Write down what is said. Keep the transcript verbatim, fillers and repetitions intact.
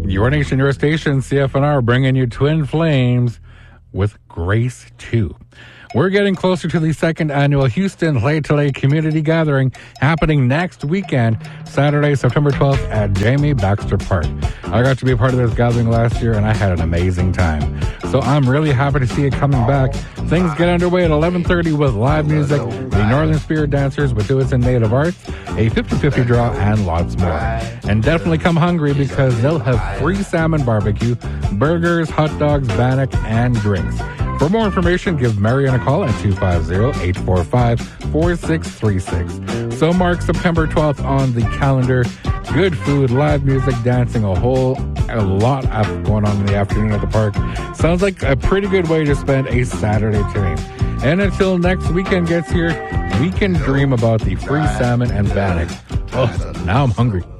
Your Nation, Your Station, C F N R, bringing you Twin Flames with Grace two. We're getting closer to the second annual Houston Lay-to-Lay Community Gathering happening next weekend, Saturday, September twelfth at Jamie Baxter Park. I got to be a part of this gathering last year, and I had an amazing time. So I'm really happy to see it coming back. Things get underway at eleven thirty with live music, the Northern Spirit Dancers with Do It's in Native Arts, a fifty-fifty draw, and lots more. And definitely come hungry because they'll have free salmon barbecue, burgers, hot dogs, bannock, and drinks. For more information, give Marion a call at two five zero, eight four five, four six three six. So mark September twelfth on the calendar. Good food, live music, dancing, a whole a lot of going on in the afternoon at the park. Sounds like a pretty good way to spend a Saturday to me. And until next weekend gets here, we can dream about the free salmon and bannock. Oh, now I'm hungry.